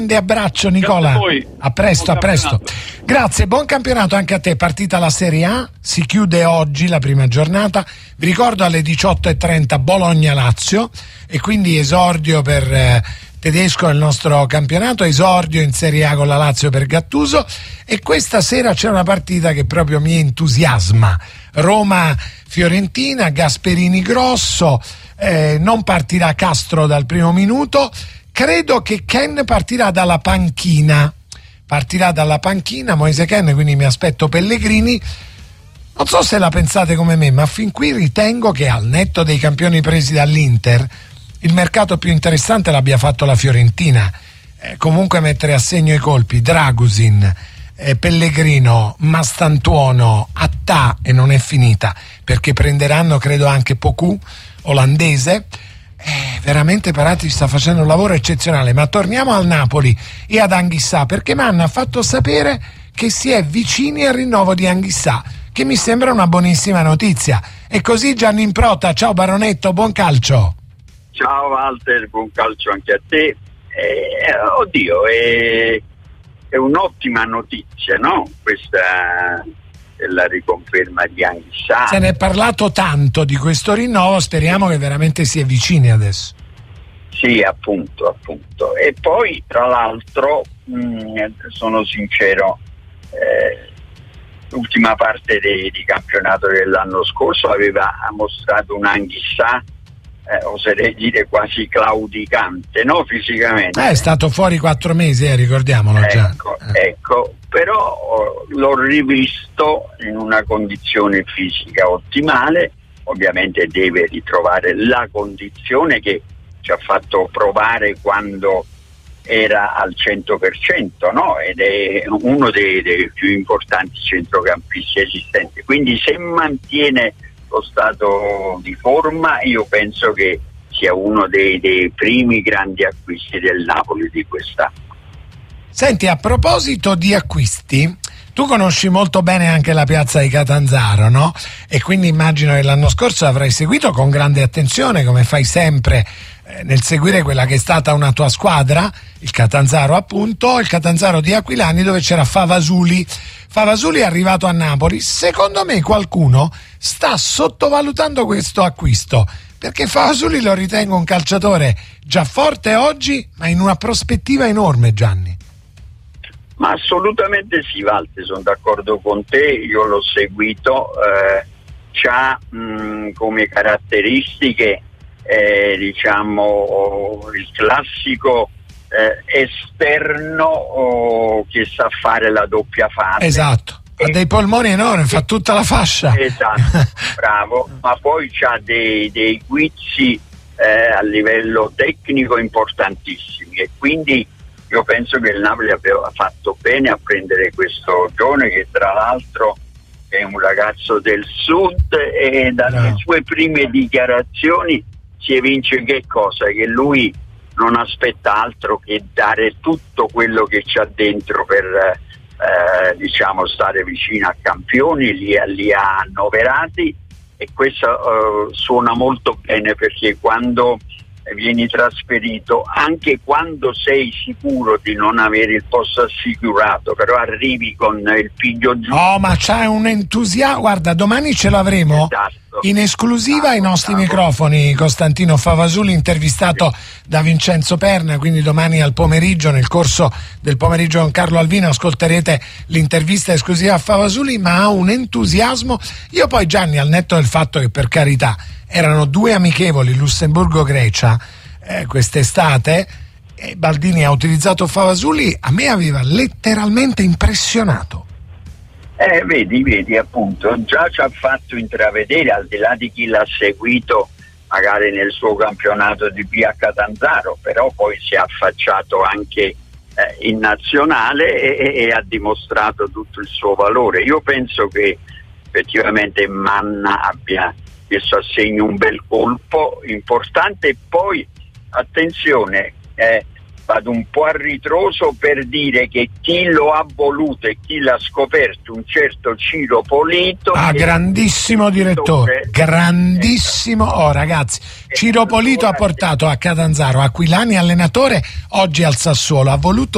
grande abbraccio Nicola, a presto, a presto. Grazie, buon campionato anche a te. Partita la Serie A, si chiude oggi la prima giornata, vi ricordo alle 18:30 Bologna-Lazio, e quindi esordio per tedesco nel nostro campionato, esordio in Serie A con la Lazio per Gattuso, e questa sera c'è una partita che proprio mi entusiasma: Roma-Fiorentina, Gasperini Grosso, non partirà Castro dal primo minuto, credo che Ken partirà dalla panchina, Moise Ken, quindi mi aspetto Pellegrini. Non so se la pensate come me, ma fin qui ritengo che, al netto dei campioni presi dall'Inter, il mercato più interessante l'abbia fatto la Fiorentina. Comunque mettere a segno i colpi Dragusin, Pellegrino, Mastantuono, Attà, e non è finita, perché prenderanno credo anche Poku, olandese. Veramente Paratici sta facendo un lavoro eccezionale. Ma torniamo al Napoli e ad Anghissà, perché mi hanno fatto sapere che si è vicini al rinnovo di Anghissà, che mi sembra una buonissima notizia. E così Gianni Improta, ciao Baronetto, buon calcio. Ciao Walter, buon calcio anche a te. È un'ottima notizia, no? Questa è la riconferma di Anghissà. Se ne è parlato tanto di questo rinnovo, speriamo che veramente si avvicini adesso. Sì, appunto. E poi, tra l'altro, sono sincero, l'ultima parte di campionato dell'anno scorso aveva mostrato un Anghissà, oserei dire quasi claudicante, no? Fisicamente. È stato fuori 4 mesi, ricordiamolo già. Ecco, però l'ho rivisto in una condizione fisica ottimale. Ovviamente deve ritrovare la condizione che ci ha fatto provare quando era al 100%, no? Ed è uno dei più importanti centrocampisti esistenti. Quindi se mantiene lo stato di forma, io penso che sia uno dei primi grandi acquisti del Napoli di quest'anno. Senti, a proposito di acquisti, tu conosci molto bene anche la piazza di Catanzaro, no? E quindi immagino che l'anno scorso avrai seguito con grande attenzione, come fai sempre nel seguire quella che è stata una tua squadra, il Catanzaro appunto, il Catanzaro di Aquilani, dove c'era Favasuli. Favasuli è arrivato a Napoli. Secondo me qualcuno sta sottovalutando questo acquisto, perché Favasuli lo ritengo un calciatore già forte oggi, ma in una prospettiva enorme, Gianni. Ma assolutamente sì, Walter, sono d'accordo con te, io l'ho seguito, c'ha come caratteristiche diciamo il classico esterno che sa fare la doppia fase. Esatto, ha dei polmoni enormi, fa tutta la fascia. Esatto, bravo, ma poi c'ha dei guizzi a livello tecnico importantissimi, e quindi io penso che il Napoli aveva fatto bene a prendere questo giovane, che tra l'altro è un ragazzo del sud, e dalle sue prime dichiarazioni si evince che cosa? Che lui non aspetta altro che dare tutto quello che c'ha dentro per diciamo stare vicino a campioni, li ha annoverati, e questo suona molto bene, perché quando vieni trasferito, anche quando sei sicuro di non avere il posto assicurato, però arrivi con il piglio giusto. Oh, ma c'è un entusiasmo, guarda, domani ce l'avremo in esclusiva ai nostri microfoni, Costantino Favasuli intervistato da Vincenzo Perna, quindi domani al pomeriggio, nel corso del pomeriggio con Carlo Alvino, ascolterete l'intervista esclusiva a Favasuli, ma ha un entusiasmo. Io poi, Gianni, al netto del fatto che, per carità, erano 2 amichevoli, Lussemburgo-Grecia, quest'estate, e Baldini ha utilizzato Favasuli, a me aveva letteralmente impressionato. Vedi appunto, già ci ha fatto intravedere, al di là di chi l'ha seguito magari nel suo campionato di B a Catanzaro, però poi si è affacciato anche in nazionale e ha dimostrato tutto il suo valore. Io penso che effettivamente Manna abbia messo a segno un bel colpo importante, e poi attenzione, vado un po' a ritroso per dire che chi lo ha voluto e chi l'ha scoperto, un certo Ciro Polito, grandissimo direttore, grandissimo. Oh ragazzi, Ciro Polito ha portato a Catanzaro Aquilani allenatore, oggi al Sassuolo, ha voluto